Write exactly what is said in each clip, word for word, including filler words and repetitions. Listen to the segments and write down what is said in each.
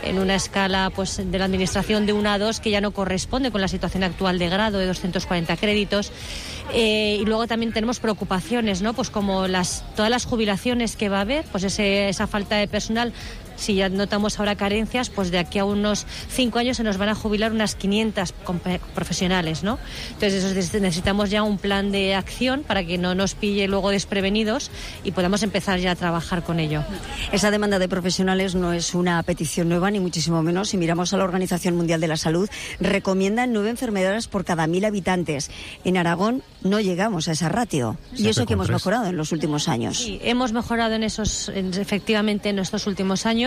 en una escala pues de la administración de una a dos que ya no corresponde con la situación actual de grado de doscientos cuarenta créditos. Eh, y luego también tenemos preocupaciones, ¿no? Pues como las todas las jubilaciones que va a haber, pues ese, esa falta de personal. Si ya notamos ahora carencias, pues de aquí a unos cinco años se nos van a jubilar unas quinientas profesionales, ¿no? Entonces eso, necesitamos ya un plan de acción para que no nos pille luego desprevenidos y podamos empezar ya a trabajar con ello. Esa demanda de profesionales no es una petición nueva, ni muchísimo menos. Si miramos a la Organización Mundial de la Salud, recomiendan nueve enfermeras por cada mil habitantes. En Aragón no llegamos a esa ratio. Y eso que hemos mejorado en los últimos años. Sí, hemos mejorado en esos, en, efectivamente, en estos últimos años.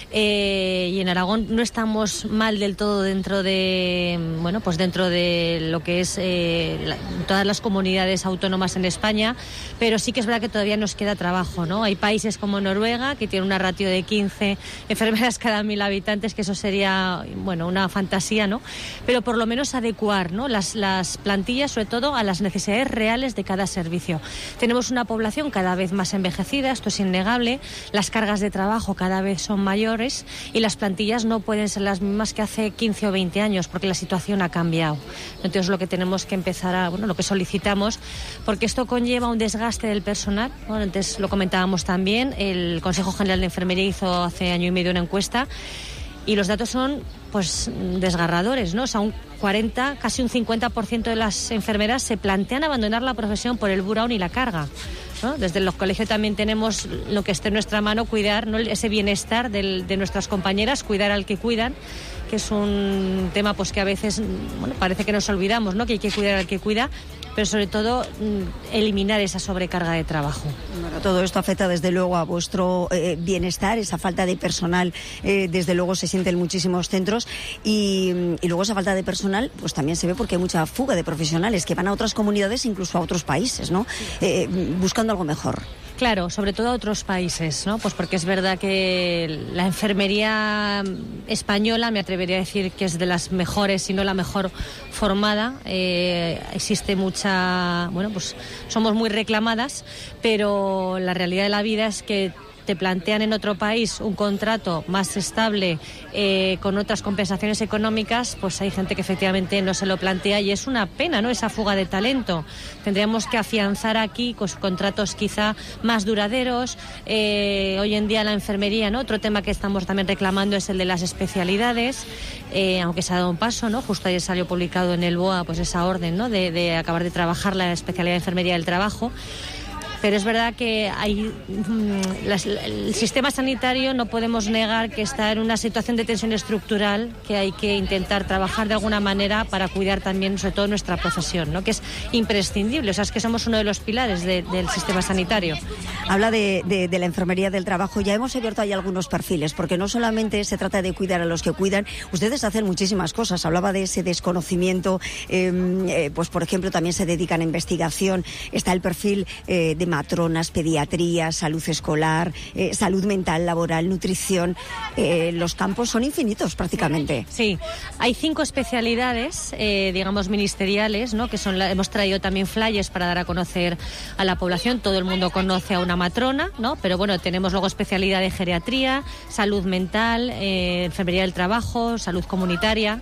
Eh, y en Aragón no estamos mal del todo dentro de bueno pues dentro de lo que es eh, la, todas las comunidades autónomas en España, pero sí que es verdad que todavía nos queda trabajo, ¿no? Hay países como Noruega que tiene una ratio de quince enfermeras cada mil habitantes, que eso sería bueno una fantasía, ¿no? Pero por lo menos adecuar, ¿no? las, las plantillas sobre todo a las necesidades reales de cada servicio. Tenemos una población cada vez más envejecida, esto es innegable, las cargas de trabajo cada vez son mayores y las plantillas no pueden ser las mismas que hace quince o veinte años porque la situación ha cambiado. Entonces lo que tenemos que empezar a, bueno, lo que solicitamos, porque esto conlleva un desgaste del personal, ¿no? Antes lo comentábamos también, el Consejo General de Enfermería hizo hace año y medio una encuesta y los datos son pues desgarradores, ¿no? O sea, un cuarenta, casi un cincuenta por ciento de las enfermeras se plantean abandonar la profesión por el burnout y la carga, ¿no? Desde los colegios también tenemos lo que esté en nuestra mano, cuidar, ¿no? Ese bienestar del, de nuestras compañeras, cuidar al que cuidan, que es un tema pues que a veces bueno, parece que nos olvidamos, ¿no? Que hay que cuidar al que cuida, pero sobre todo eliminar esa sobrecarga de trabajo. Bueno, todo esto afecta desde luego a vuestro eh, bienestar, esa falta de personal eh, desde luego se siente en muchísimos centros y, y luego esa falta de personal pues también se ve porque hay mucha fuga de profesionales que van a otras comunidades, incluso a otros países, ¿no? Eh, buscando algo mejor. Claro, sobre todo a otros países, ¿no? Pues porque es verdad que la enfermería española, me atrevería a decir que es de las mejores, si no la mejor formada. Eh, existe mucha, bueno, pues somos muy reclamadas, pero la realidad de la vida es que te plantean en otro país un contrato más estable eh, con otras compensaciones económicas, pues hay gente que efectivamente no se lo plantea y es una pena, ¿no? Esa fuga de talento. Tendríamos que afianzar aquí con contratos quizá más duraderos. Eh, hoy en día la enfermería, ¿no? Otro tema que estamos también reclamando es el de las especialidades, eh, aunque se ha dado un paso, ¿no? Justo ayer salió publicado en el B O A pues esa orden, ¿no? De, de acabar de trabajar la especialidad de enfermería del trabajo. Pero es verdad que hay las, el sistema sanitario no podemos negar que está en una situación de tensión estructural que hay que intentar trabajar de alguna manera para cuidar también sobre todo nuestra profesión, ¿no? Que es imprescindible, o sea, es que somos uno de los pilares de, del sistema sanitario. Habla de, de, de la enfermería del trabajo, ya hemos abierto ahí algunos perfiles, porque no solamente se trata de cuidar a los que cuidan, ustedes hacen muchísimas cosas, hablaba de ese desconocimiento, eh, eh, pues por ejemplo también se dedican a investigación, está el perfil eh, de matronas, pediatría, salud escolar, eh, salud mental, laboral, nutrición. Eh, los campos son infinitos prácticamente. Sí, hay cinco especialidades, eh, digamos, ministeriales, ¿no? Que son la, hemos traído también flyers para dar a conocer a la población. Todo el mundo conoce a una matrona, ¿no? Pero bueno, tenemos luego especialidad de geriatría, salud mental, eh, enfermería del trabajo, salud comunitaria.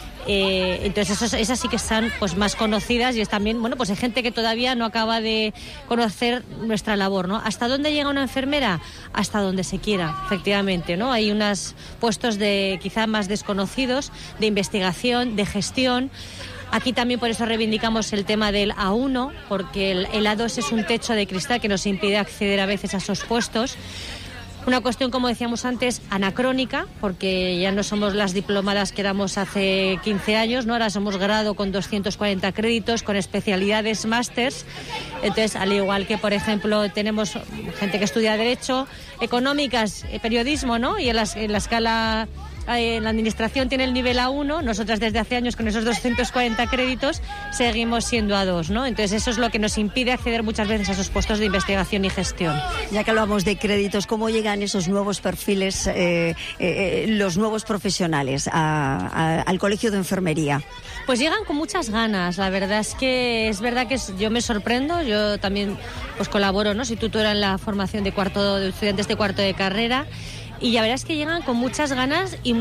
Eh, entonces esos, esas sí que están pues más conocidas y es también, bueno, pues hay gente que todavía no acaba de conocer nuestra labor, ¿no? ¿Hasta dónde llega una enfermera? Hasta donde se quiera, efectivamente, ¿no? Hay unos puestos de quizá más desconocidos, de investigación, de gestión. Aquí también por eso reivindicamos el tema del A uno, porque el, el A dos es un techo de cristal que nos impide acceder a veces a esos puestos. Una cuestión, como decíamos antes, anacrónica, porque ya no somos las diplomadas que éramos hace quince años, ¿no? Ahora somos grado con doscientos cuarenta créditos, con especialidades, másters. Entonces, al igual que, por ejemplo, tenemos gente que estudia Derecho, Económicas, Periodismo, ¿no? Y en la, en la escala... En la administración tiene el nivel A uno, nosotras desde hace años con esos doscientos cuarenta créditos seguimos siendo A dos, ¿no? Entonces eso es lo que nos impide acceder muchas veces a esos puestos de investigación y gestión. Ya que hablamos de créditos, ¿cómo llegan esos nuevos perfiles, eh, eh, los nuevos profesionales a, a, al Colegio de Enfermería? Pues llegan con muchas ganas, la verdad es que es verdad que es, yo me sorprendo, yo también pues colaboro, ¿no? Soy tutora en la formación de cuarto de estudiantes de cuarto de carrera y la verdad es que llegan con muchas ganas y